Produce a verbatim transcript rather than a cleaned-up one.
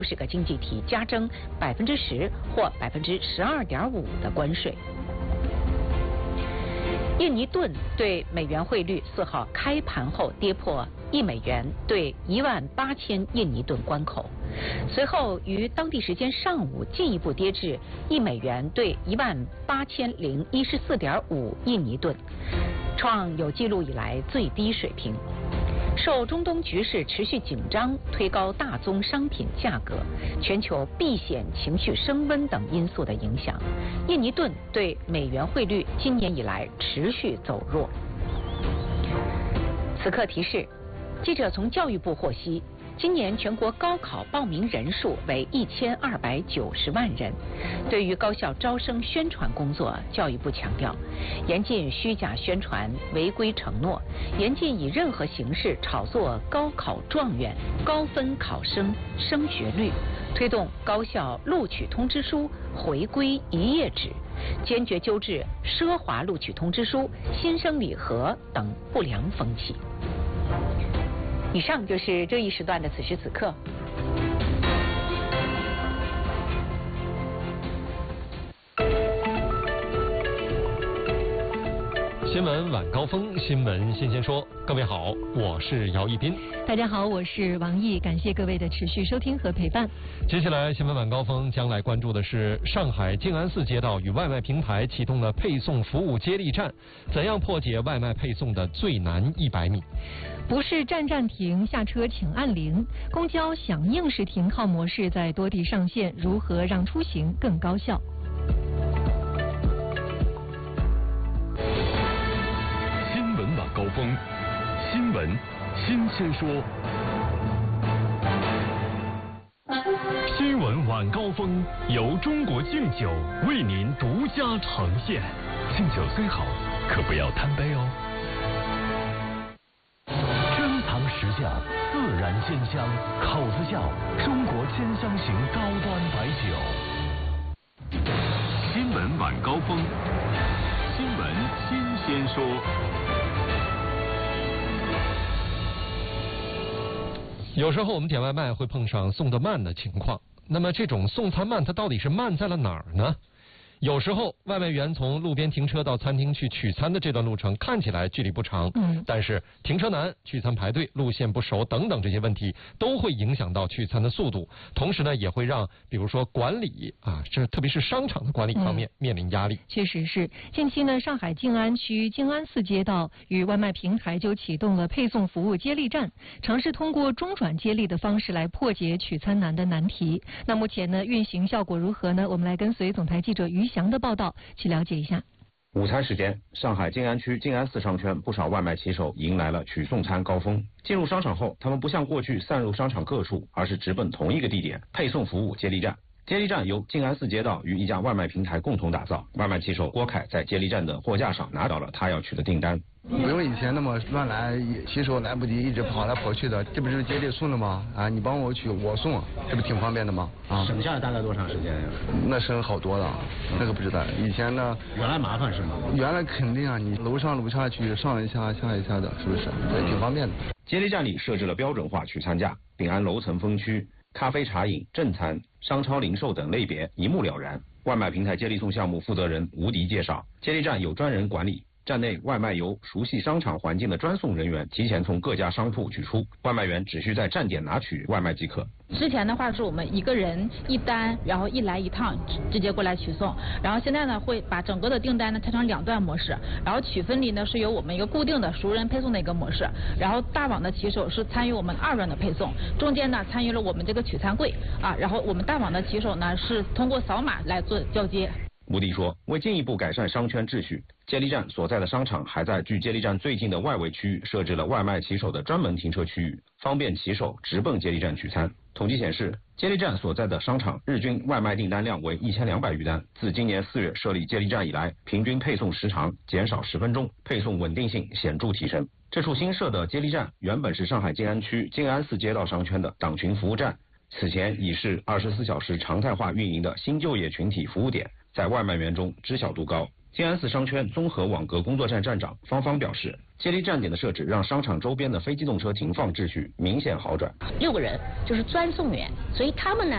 十个经济体加征百分之十或百分之十二点五的关税。印尼盾对美元汇率四号开盘后跌破一美元兑一万八千印尼盾关口，随后于当地时间上午进一步跌至一美元兑一万八千零一十四点五印尼盾，创有记录以来最低水平。受中东局势持续紧张、推高大宗商品价格、全球避险情绪升温等因素的影响，印尼盾对美元汇率今年以来持续走弱。此刻提示，记者从教育部获悉，今年全国高考报名人数为一千二百九十万人。对于高校招生宣传工作，教育部强调，严禁虚假宣传、违规承诺，严禁以任何形式炒作高考状元、高分考生升学率，推动高校录取通知书回归一页纸，坚决纠治奢华录取通知书、新生礼盒等不良风气。以上就是这一时段的此时此刻。 新闻晚高峰，新闻新鲜说。各位好，我是姚一斌。 大家好，我是王毅，感谢各位的持续收听和陪伴。 接下来新闻晚高峰将来关注的是上海静安寺街道与外卖平台启动了配送服务接力战，怎样破解外卖配送的最难一百米？ 不是站站停，下车请按铃，公交响应式停靠模式在多地上线，如何让出行更高效？ 新闻晚高峰，新闻新鲜说。新闻晚高峰由中国敬酒为您独家呈现。敬酒虽好，可不要贪杯哦。珍藏石窖，自然鲜香，口子窖，中国千香型高端白酒。新闻晚高峰，新闻新鲜说。 有时候我们点外卖会碰上送得慢的情况，那么这种送餐慢它到底是慢在了哪儿呢？有时候外卖员从路边停车到餐厅去取餐的这段路程看起来距离不长，嗯，但是停车难、取餐排队、路线不熟等等这些问题都会影响到取餐的速度，同时呢也会让比如说管理啊，这特别是商场的管理方面面临压力。 嗯、确实是，近期呢，上海静安区静安寺街道与外卖平台就启动了配送服务接力战，尝试通过中转接力的方式来破解取餐难的难题。那目前呢，运行效果如何呢？我们来跟随总台记者于翔的报道去了解一下。 午餐时间，上海静安区静安寺商圈不少外卖骑手迎来了取送餐高峰。进入商场后，他们不像过去散入商场各处，而是直奔同一个地点——配送服务接力站。接力站由静安寺街道与一家外卖平台共同打造。外卖骑手郭凯在接力站的货架上拿到了他要取的订单。 不用以前那么乱来，骑手来不及一直跑来跑去的，这不是接力送的吗？啊，你帮我取，我送，这不挺方便的吗？啊， 省下了大概多长时间呀？ 那省好多了，那个不知道。以前呢， 原来麻烦是吗？ 原来肯定啊，你楼上楼下去，上一下下一下的，是不是？也挺方便的。 接力站里设置了标准化取餐架，并按楼层分区，咖啡茶饮、正餐、商超零售等类别一目了然。外卖平台接力送项目负责人吴迪介绍，接力站有专人管理。站内外卖由熟悉商场环境的专送人员提前从各家商铺取出，外卖员只需在站点拿取外卖即可。 之前的话是我们一个人一单，然后一来一趟直接过来取送，然后现在呢会把整个的订单呢拆成两段模式，然后取分离呢是由我们一个固定的熟人配送的一个模式，然后大网的骑手是参与我们二段的配送，中间呢参与了我们这个取餐柜啊，然后我们大网的骑手呢是通过扫码来做交接。 吴迪说，为进一步改善商圈秩序，接力站所在的商场还在距接力站最近的外围区域设置了外卖骑手的专门停车区域，方便骑手直奔接力站取餐。统计显示，接力站所在的商场日均外卖订单量为一千两百余单。自今年四月设立接力站以来，平均配送时长减少十分钟，配送稳定性显著提升。这处新设的接力站原本是上海静安区静安寺街道商圈的党群服务站，此前已是二十四小时常态化运营的新就业群体服务点，在外卖员中知晓度高。静安寺商圈综合网格工作站站长方方表示，接力站点的设置让商场周边的非机动车停放秩序明显好转。 六个人就是专送员，所以他们呢